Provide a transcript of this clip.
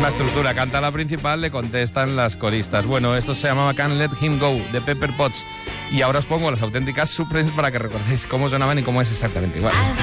Misma estructura, canta la principal, le contestan las coristas. Bueno, esto se llamaba Can't Let Him Go, de Pepper Potts. Y ahora os pongo las auténticas Supremes para que recordéis cómo sonaban y cómo es exactamente igual.